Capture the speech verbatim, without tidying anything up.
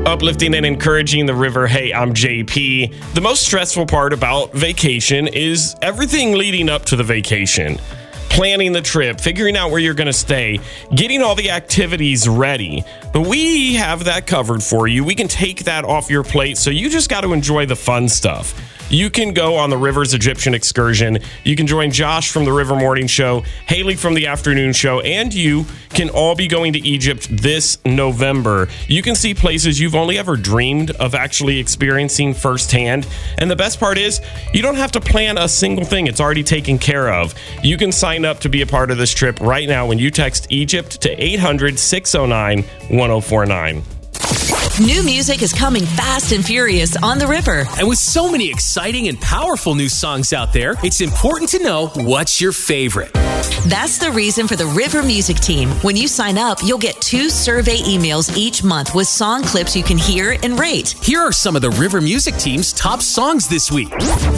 uplifting and encouraging the river. Hey, I'm J P. The most stressful part about vacation is everything leading up to the vacation. Planning the trip, figuring out where you're going to stay, getting all the activities ready. But we have that covered for you. We can take that off your plate, so you just got to enjoy the fun stuff. You can go on the Rivers Egyptian excursion. You can join Josh from the River Morning Show, Haley from the Afternoon Show, and you can all be going to Egypt this November. You can see places you've only ever dreamed of actually experiencing firsthand. And the best part is, you don't have to plan a single thing. It's already taken care of. You can sign up to be a part of this trip right now when you text Egypt to eight hundred, six oh nine, one oh four nine. New music is coming fast and furious on the river. And with so many exciting and powerful new songs out there, it's important to know what's your favorite. That's the reason for the River Music Team. When you sign up, you'll get two survey emails each month with song clips you can hear and rate. Here are some of the River Music Team's top songs this week.